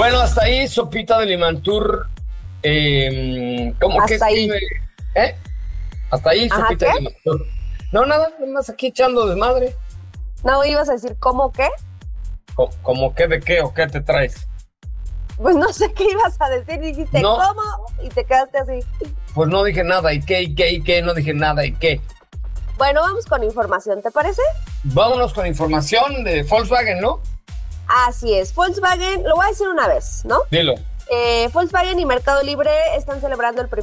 Bueno, hasta ahí, sopita de Limantur. ¿Cómo que Hasta ahí. escribe? ¿Eh? Hasta ahí, Ajá, sopita ¿qué? de Limantur. No, nada más aquí echando desmadre. No, ibas a decir, ¿cómo qué? ¿Cómo qué de qué o qué te traes? Pues no sé qué ibas a decir, dijiste, No, ¿cómo? Y te quedaste así. pues no dije nada. ¿Y qué? ¿Y qué? ¿Y qué? No dije nada. ¿Y qué? Bueno, vamos con información, ¿te parece? Vámonos con información de Volkswagen, ¿no? Así es, Volkswagen, lo voy a decir una vez, ¿no? Dilo. Volkswagen y Mercado Libre están celebrando el